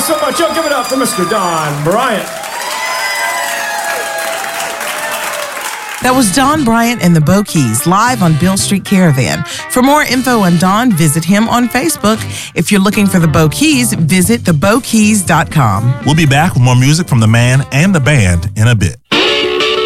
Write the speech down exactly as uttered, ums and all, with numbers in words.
so much. Y'all give it up for Mister Don Bryant. That was Don Bryant and the Bo Keys live on Beale Street Caravan. For more info on Don, visit him on Facebook. If you're looking for the Bo Keys, visit the bo keys dot com. We'll be back with more music from the man and the band in a bit.